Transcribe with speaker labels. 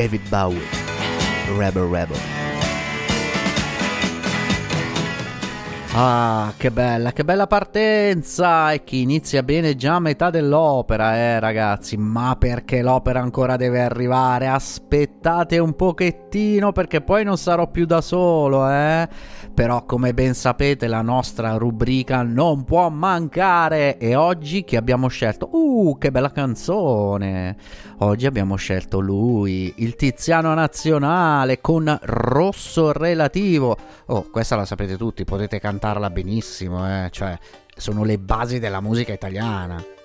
Speaker 1: David Bowie, Rebel Rebel. Ah, che bella partenza! E chi inizia bene già a metà dell'opera, ragazzi. Ma perché l'opera ancora deve arrivare? Aspettate un pochettino, perché poi non sarò più da solo, Però, come ben sapete, la nostra rubrica non può mancare. E oggi chi abbiamo scelto? Che bella canzone! Oggi abbiamo scelto lui, il Tiziano Nazionale, con Rosso Relativo. Oh, questa la sapete tutti, potete cantarla benissimo, cioè sono le basi della musica italiana.